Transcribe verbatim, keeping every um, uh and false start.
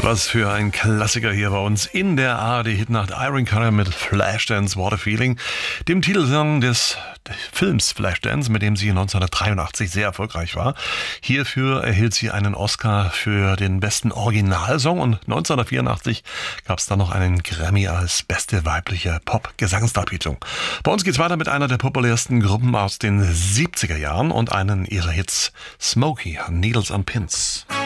Was für ein Klassiker hier bei uns in der A R D-Hitnacht. Irene Cara mit Flashdance, What a Feeling, dem Titelsong des Films Flashdance, mit dem sie neunzehnhundertdreiundachtzig sehr erfolgreich war. Hierfür erhielt sie einen Oscar für den besten Originalsong und neunzehnhundertvierundachtzig gab es dann noch einen Grammy als beste weibliche Pop-Gesangsdarbietung. Bei uns geht's weiter mit einer der populärsten Gruppen aus den siebziger Jahren und einen ihrer Hits, Smokey, Needles and Pins.